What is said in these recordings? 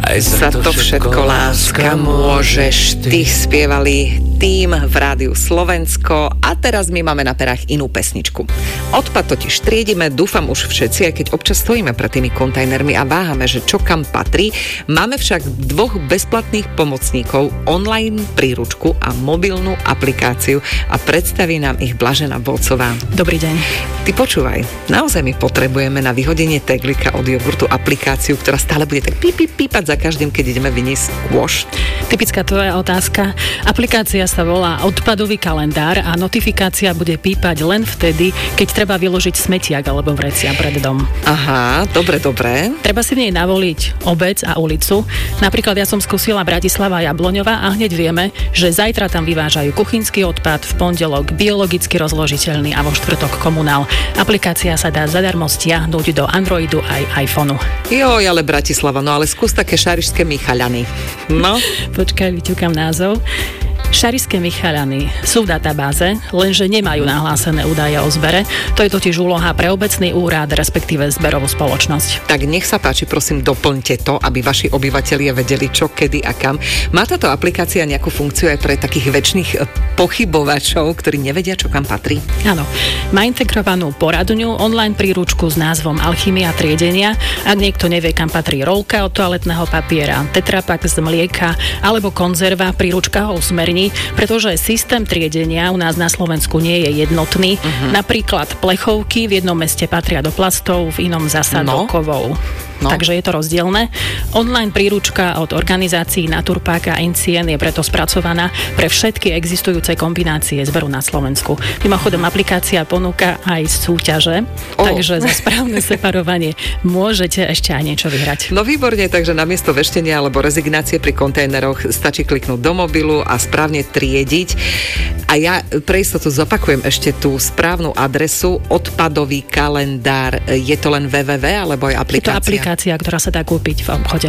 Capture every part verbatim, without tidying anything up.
Aj za to všetko láska môžeš. Ty spievali Tým v Rádiu Slovensko a teraz my máme na perách inú pesničku. Odpad totiž triedime, dúfam už všetci, aj keď občas stojíme pred tými kontajnermi a váhame, že čo kam patrí. Máme však dvoch bezplatných pomocníkov, online príručku a mobilnú aplikáciu a predstaví nám ich Blažena Volcová. Dobrý deň. Ty počúvaj, naozaj my potrebujeme na vyhodenie teglika od jogurtu aplikáciu, ktorá stále bude tak pí, pí, pípať za každým, keď ideme vyniesť kôš. Typická tvoja otázka. Aplikácia sa volá Odpadový kalendár a notifikácia bude pípať len vtedy, keď treba vyložiť smetiak alebo vrecia pred dom. Aha, dobre, dobre. Treba si v nej navoliť obec a ulicu. Napríklad ja som skúsila Bratislava Jabloňova a hneď vieme, že zajtra tam vyvážajú kuchynský odpad, v pondelok biologicky rozložiteľný a vo štvrtok komunál. Aplikácia sa dá zadarmo stiahnuť do Androidu aj iPhoneu. Joj, ale Bratislava, no ale skús také šarišské Michaľany. No? Počkaj, vyťukám názov. Šarišské Michaľany sú v databáze, lenže nemajú nahlásené údaje o zbere. To je totiž úloha pre obecný úrad, respektíve zberovú spoločnosť. Tak nech sa páči, prosím, doplňte to, aby vaši obyvatelia vedeli čo, kedy a kam. Má táto aplikácia nejakú funkciu aj pre takých väčšných pochybovačov, ktorí nevedia, čo kam patrí? Áno. Má integrovanú poradňu, online príručku s názvom Alchymia triedenia. Ak niekto nevie, kam patrí rolka od toaletného papiera, tetrapak z mlieka alebo konzerva, príručka ho usmerní, pretože systém triedenia u nás na Slovensku nie je jednotný. Uh-huh. Napríklad plechovky v jednom meste patria do plastov, v inom zasa no. do kovov. No. Takže je to rozdielne. Online príručka od organizácií Naturpak a Incien je preto spracovaná pre všetky existujúce kombinácie zberu na Slovensku. Mimochodom, aplikácia ponúka aj súťaže, oh. takže za správne separovanie môžete ešte aj niečo vyhrať. No výborne, takže namiesto veštenia alebo rezignácie pri kontajneroch stačí kliknúť do mobilu a správne triediť. A ja pre istotu zopakujem ešte tú správnu adresu Odpadový kalendár. Je to len www alebo aj aplikácia? Je to aplikácia, ktorá sa dá kúpiť v obchode.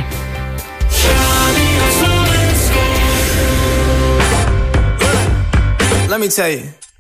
Let me tell you.